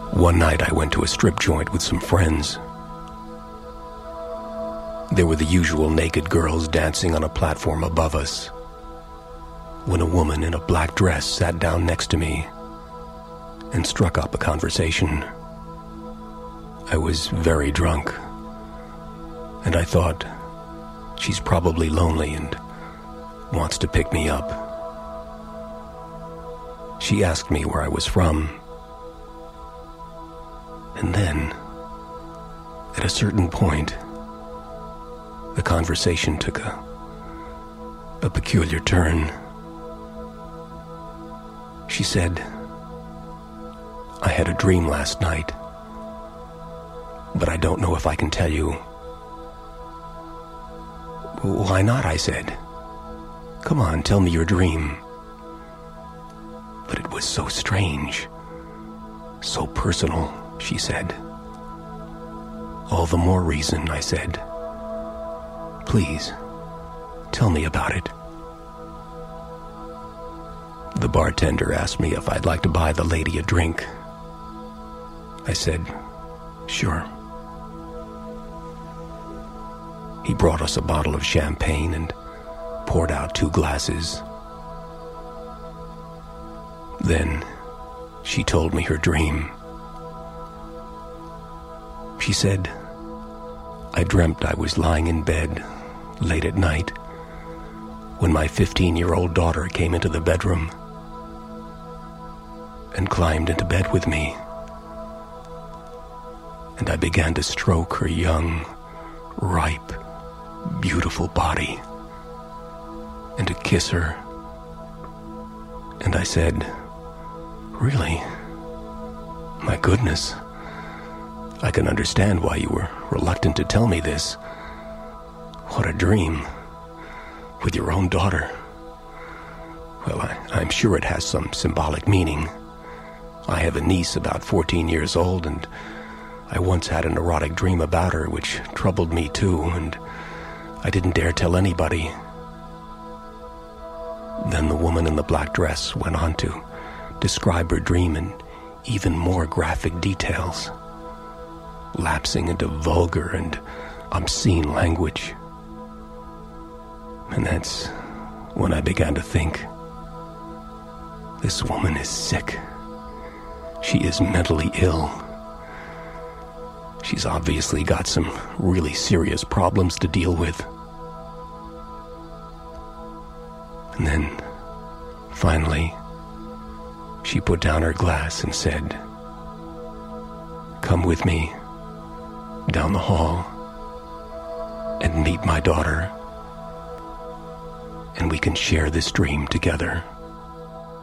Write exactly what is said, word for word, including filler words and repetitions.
One night I went to a strip joint with some friends. There were the usual naked girls dancing on a platform above us, when a woman in a black dress sat down next to me and struck up a conversation. I was very drunk, and I thought, she's probably lonely and wants to pick me up. She asked me where I was from, and then, at a certain point, the conversation took a, a peculiar turn. She said, I had a dream last night, but I don't know if I can tell you. Why not? I said. Come on, tell me your dream. But it was so strange, so personal, she said. All the more reason, I said. Please, tell me about it. The bartender asked me if I'd like to buy the lady a drink. I said, sure. He brought us a bottle of champagne and poured out two glasses. Then she told me her dream. She said, I dreamt I was lying in bed late at night when my fifteen-year-old daughter came into the bedroom and climbed into bed with me. And I began to stroke her young, ripe, beautiful body and to kiss her. And I said, really? My goodness. I can understand why you were reluctant to tell me this. What a dream. With your own daughter. Well, I, I'm sure it has some symbolic meaning. I have a niece about fourteen years old, and I once had an erotic dream about her, which troubled me too, and I didn't dare tell anybody. Then the woman in the black dress went on to describe her dream in even more graphic details, lapsing into vulgar and obscene language. And that's when I began to think, this woman is sick. She is mentally ill. She's obviously got some really serious problems to deal with. And then, finally, she put down her glass and said, come with me down the hall and meet my daughter, and we can share this dream together.